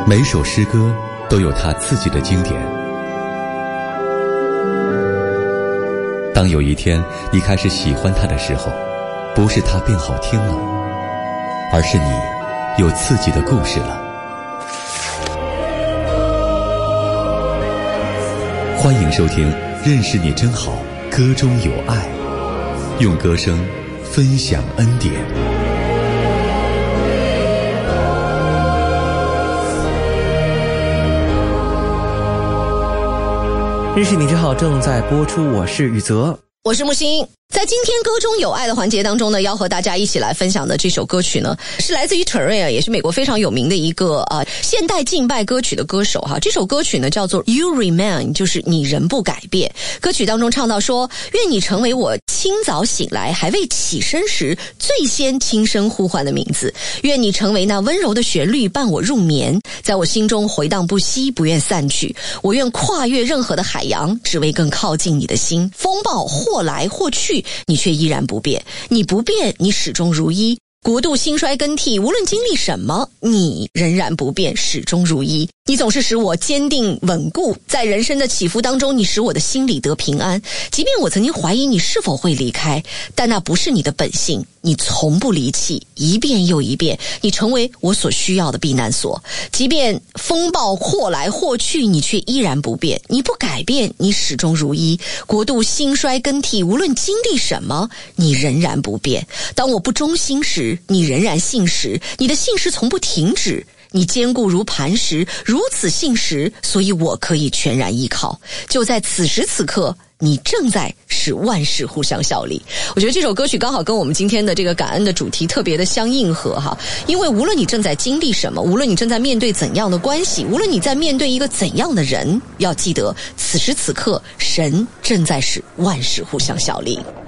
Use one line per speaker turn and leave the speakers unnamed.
每首诗歌都有它自己的经典。当有一天你开始喜欢它的时候，不是它变好听了，而是你有自己的故事了。欢迎收听《认识你真好》，歌中有爱，用歌声分享恩典。
认识你真好正在播出，我是宇泽，
我是木星。在今天歌中有爱的环节当中呢，要和大家一起来分享的这首歌曲呢，是来自于 Terrell， 也是美国非常有名的一个现代敬拜歌曲的歌手哈。这首歌曲呢叫做 You Remain， 就是你仍不改变。歌曲当中唱到说，愿你成为我清早醒来还未起身时最先轻声呼唤的名字，愿你成为那温柔的旋律伴我入眠，在我心中回荡不息，不愿散去。我愿跨越任何的海洋，只为更靠近你的心。风暴或来或去，你却依然不变，你不变，你始终如一。国度兴衰更替，无论经历什么，你仍然不变，始终如一。你总是使我坚定稳固，在人生的起伏当中，你使我的心里得平安。即便我曾经怀疑你是否会离开，但那不是你的本性，你从不离弃，一遍又一遍，你成为我所需要的避难所。即便风暴或来或去，你却依然不变，你不改变，你始终如一。国度兴衰更替，无论经历什么，你仍然不变。当我不忠心时，你仍然信实，你的信实从不停止。你坚固如磐石，如此信实，所以我可以全然依靠。就在此时此刻，你正在使万事互相效力。我觉得这首歌曲刚好跟我们今天的这个感恩的主题特别的相应和哈，因为无论你正在经历什么，无论你正在面对怎样的关系，无论你在面对一个怎样的人，要记得此时此刻，神正在使万事互相效力。